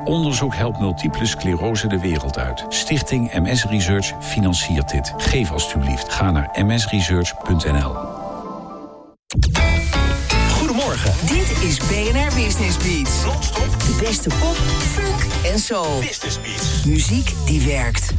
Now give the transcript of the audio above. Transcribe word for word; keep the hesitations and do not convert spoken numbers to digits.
Onderzoek helpt multiple sclerose de wereld uit. Stichting M S Research financiert dit. Geef alstublieft. Ga naar m s research punt n l. Goedemorgen. Dit is B N R Business Beats. Non-stop. De beste pop, funk en soul. Business Beats. Muziek die werkt.